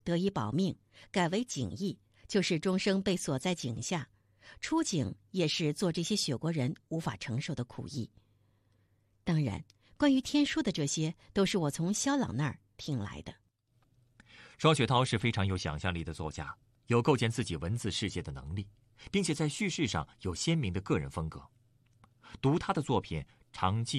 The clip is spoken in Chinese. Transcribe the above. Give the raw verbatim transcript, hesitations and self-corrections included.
得以保命，改为景逸，就是终生被锁在井下。出井也是做这些雪国人无法承受的苦役。当然，关于天书的这些，都是我从萧朗那儿听来的。 双雪涛是非常有想象力的作家，有构建自己文字世界的能力，并且在叙事上有鲜明的个人风格。读他的作品，常记